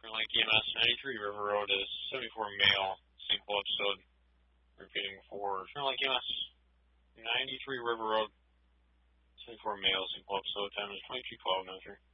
Green Lake EMS 93 River Road is 74 male, single episode. Repeating for Green Lake EMS 93 River Road, 74 male, single episode. Time is 22:12 now, sir.